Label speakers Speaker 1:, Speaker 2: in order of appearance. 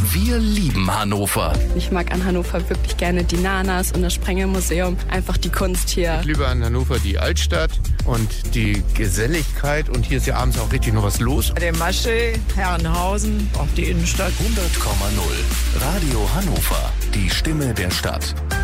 Speaker 1: Wir lieben Hannover.
Speaker 2: Ich mag an Hannover wirklich gerne die Nanas und das Sprengelmuseum. Einfach die Kunst hier.
Speaker 3: Ich liebe an Hannover die Altstadt und die Geselligkeit. Und hier ist ja abends auch richtig noch was los.
Speaker 4: Der Masche, Herrenhausen, auch die Innenstadt.
Speaker 1: 100,0 Radio Hannover. Die Stimme der Stadt.